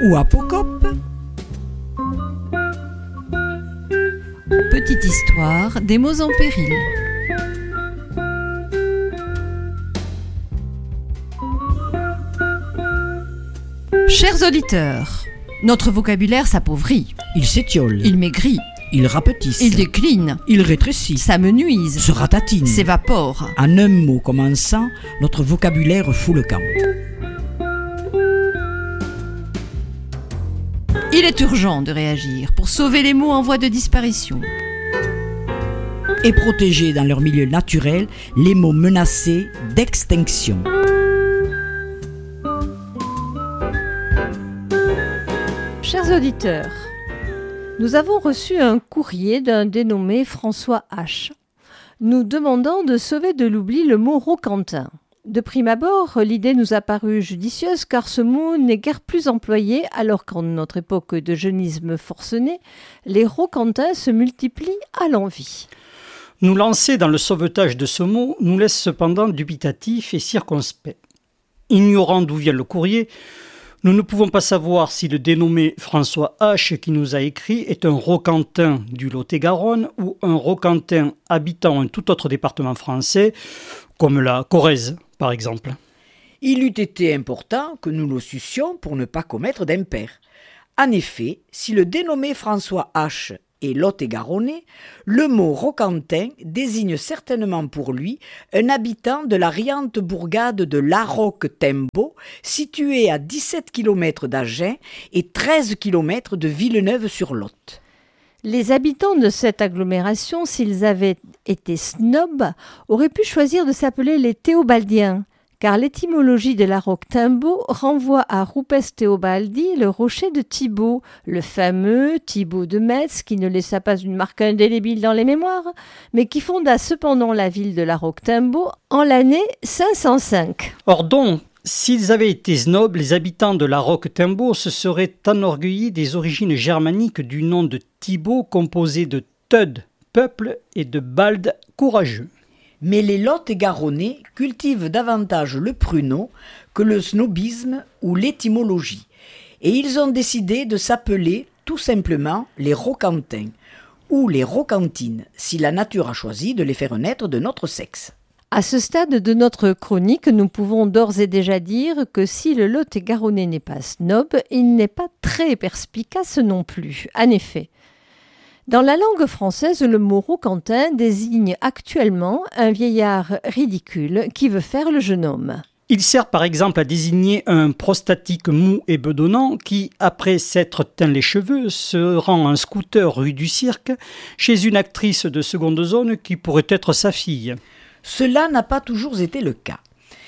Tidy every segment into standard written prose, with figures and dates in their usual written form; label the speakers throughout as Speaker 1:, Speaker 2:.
Speaker 1: ou apocope.
Speaker 2: Petite histoire des mots en péril. Chers auditeurs, notre vocabulaire s'appauvrit,
Speaker 1: Il s'étiole,
Speaker 2: il maigrit,
Speaker 1: il rapetisse,
Speaker 2: il décline,
Speaker 1: il rétrécit,
Speaker 2: s'amenuise,
Speaker 1: se ratatine.
Speaker 2: s'évapore.
Speaker 1: En un mot commençant, notre vocabulaire fout le camp.
Speaker 2: Il est urgent de réagir pour sauver les mots en voie de disparition.
Speaker 1: Et protéger dans leur milieu naturel les mots menacés d'extinction.
Speaker 3: Chers auditeurs, nous avons reçu un courrier d'un dénommé François H. nous demandant de sauver de l'oubli le mot roquentin. De prime abord, l'idée nous a paru judicieuse car ce mot n'est guère plus employé alors qu'en notre époque de jeunisme forcené, les roquentins se multiplient à l'envi.
Speaker 4: Nous lancer dans le sauvetage de ce mot nous laisse cependant dubitatifs et circonspects. Ignorant d'où vient le courrier, nous ne pouvons pas savoir si le dénommé François H. qui nous a écrit est un roquentin du Lot-et-Garonne ou un roquentin habitant un tout autre département français, comme la Corrèze par exemple.
Speaker 5: Il eût été important que nous le suscions pour ne pas commettre d'impair. En effet, si le dénommé François H. est Lot-et-Garonnais, le mot roquentin désigne certainement pour lui un habitant de la riante bourgade de Laroque-Tembo, située à 17 km d'Agen et 13 km de Villeneuve-sur-Lot.
Speaker 3: Les habitants de cette agglomération, s'ils avaient été snobs, auraient pu choisir de s'appeler les Théobaldiens, car l'étymologie de la roque Timbo renvoie à Rupes Théobaldi, le rocher de Thibaut, le fameux Thibaut de Metz, qui ne laissa pas une marque indélébile dans les mémoires, mais qui fonda cependant la ville de la roque Timbo en l'année 505.
Speaker 4: Or donc, s'ils avaient été snobs, les habitants de la Roque-Timbo se seraient enorgueillis des origines germaniques du nom de Thibaut composé de Tud, peuple, et de Bald, courageux.
Speaker 5: Mais les Lot-et-Garonnais cultivent davantage le pruneau que le snobisme ou l'étymologie. Et ils ont décidé de s'appeler tout simplement les Roquentins ou les Roquentines, si la nature a choisi de les faire naître de notre sexe.
Speaker 3: À ce stade de notre chronique, nous pouvons d'ores et déjà dire que si le Lot-et-Garonnais n'est pas snob, il n'est pas très perspicace non plus. En effet, dans la langue française, le mot roquentin désigne actuellement un vieillard ridicule qui veut faire le jeune homme.
Speaker 4: Il sert par exemple à désigner un prostatique mou et bedonnant qui, après s'être teint les cheveux, se rend en scooter rue du Cirque chez une actrice de seconde zone qui pourrait être sa fille.
Speaker 5: Cela n'a pas toujours été le cas.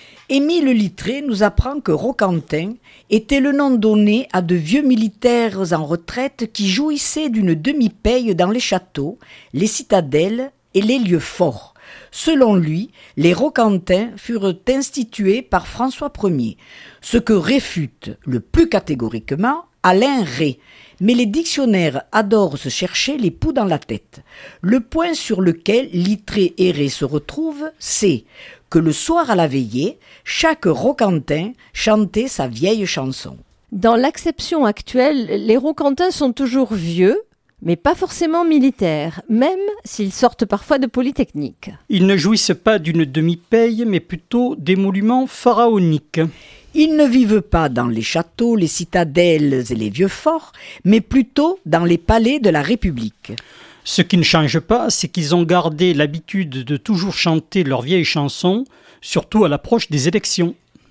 Speaker 5: Émile Littré nous apprend que Roquentin était le nom donné à de vieux militaires en retraite qui jouissaient d'une demi-paye dans les châteaux, les citadelles et les lieux forts. Selon lui, les Roquentins furent institués par François Ier, ce que réfute le plus catégoriquement Alain Rey. Mais les dictionnaires adorent se chercher les poux dans la tête. Le point sur lequel Littré et Rey se retrouvent, c'est que le soir à la veillée, chaque Roquentin chantait sa vieille chanson.
Speaker 3: Dans l'acception actuelle, les Roquentins sont toujours vieux, mais pas forcément militaires, même s'ils sortent parfois de Polytechnique.
Speaker 4: Ils ne jouissent pas d'une demi-paye, mais plutôt d'émoluments pharaoniques.
Speaker 5: Ils ne vivent pas dans les châteaux, les citadelles et les vieux forts, mais plutôt dans les palais de la République.
Speaker 4: Ce qui ne change pas, c'est qu'ils ont gardé l'habitude de toujours chanter leurs vieilles chansons, surtout à l'approche des élections.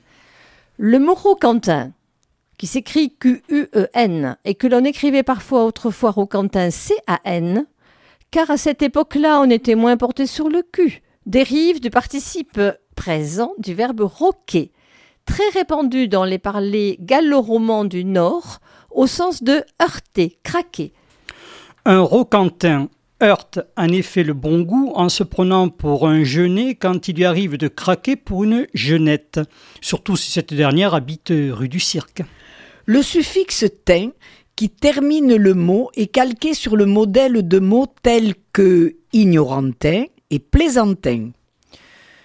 Speaker 3: Le mot roquentin, qui s'écrit Q-U-E-N, et que l'on écrivait parfois autrefois roquentin C-A-N, car à cette époque-là, on était moins porté sur le cul, dérive du participe présent du verbe roquer, très répandu dans les parlers gallo-romans du Nord, au sens de heurter, craquer.
Speaker 4: Un roquentin heurte en effet le bon goût en se prenant pour un jeunet quand il lui arrive de craquer pour une jeunette, surtout si cette dernière habite rue du Cirque.
Speaker 5: Le suffixe « tin » qui termine le mot est calqué sur le modèle de mots tels que ignorantin et plaisantin.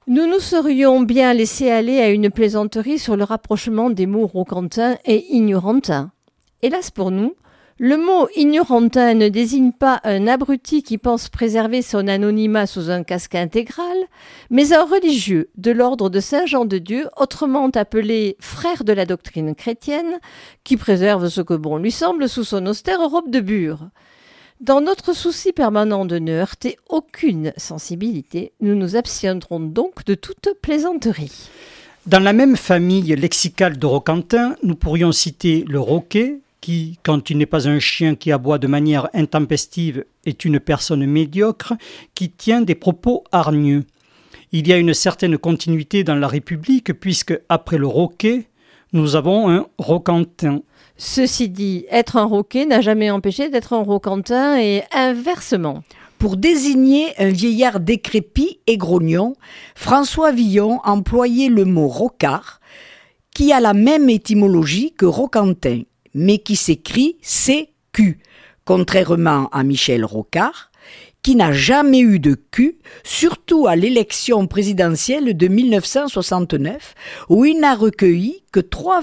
Speaker 3: Nous nous serions bien laissé aller à une plaisanterie sur le rapprochement des mots roquentin et ignorantin. Hélas pour nous, le mot ignorantin ne désigne pas un abruti qui pense préserver son anonymat sous un casque intégral, mais un religieux de l'ordre de Saint Jean de Dieu, autrement appelé frère de la doctrine chrétienne, qui préserve ce que bon lui semble sous son austère robe de bure. Dans notre souci permanent de ne heurter aucune sensibilité, nous nous abstiendrons donc de toute plaisanterie.
Speaker 4: Dans la même famille lexicale de Roquentin, nous pourrions citer le roquet, qui, quand il n'est pas un chien qui aboie de manière intempestive, est une personne médiocre qui tient des propos hargneux. Il y a une certaine continuité dans la République puisque, après le roquet, nous avons un roquentin.
Speaker 3: Ceci dit, être un roquet n'a jamais empêché d'être un roquentin et inversement.
Speaker 5: Pour désigner un vieillard décrépit et grognon, François Villon employait le mot rocard, qui a la même étymologie que roquentin, mais qui s'écrit CQ, contrairement à Michel Rocard, qui n'a jamais eu de cul, surtout à l'élection présidentielle de 1969, où il n'a recueilli que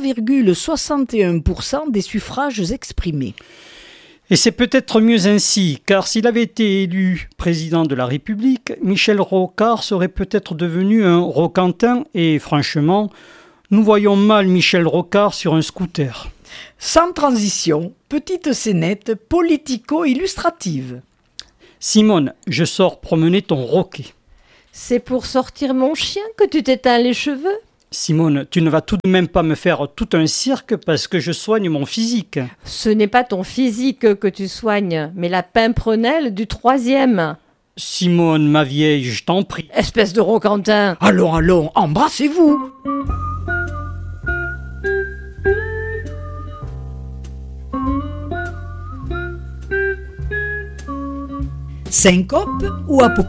Speaker 5: 3,61% des suffrages exprimés.
Speaker 4: Et c'est peut-être mieux ainsi, car s'il avait été élu président de la République, Michel Rocard serait peut-être devenu un roquentin, et franchement, nous voyons mal Michel Rocard sur un scooter.
Speaker 5: Sans transition, petite scénette politico-illustrative.
Speaker 4: Simone, je sors promener ton roquet.
Speaker 3: C'est pour sortir mon chien que tu t'éteins les cheveux ?
Speaker 4: Simone, tu ne vas tout de même pas me faire tout un cirque parce que je soigne mon physique.
Speaker 3: Ce n'est pas ton physique que tu soignes, mais la pimprenelle du 3e.
Speaker 4: Simone, ma vieille, je t'en prie.
Speaker 3: Espèce de roquentin.
Speaker 5: Allons, embrassez-vous. Syncope ou apocope ?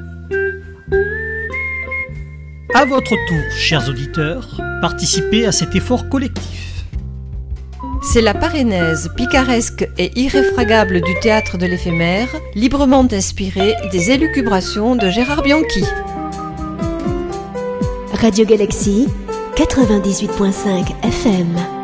Speaker 4: À votre tour, chers auditeurs, participez à cet effort collectif.
Speaker 2: C'est la parénèse picaresque et irréfragable du théâtre de l'éphémère, librement inspirée des élucubrations de Gérard Bianchi.
Speaker 6: Radio Galaxy 98.5 FM.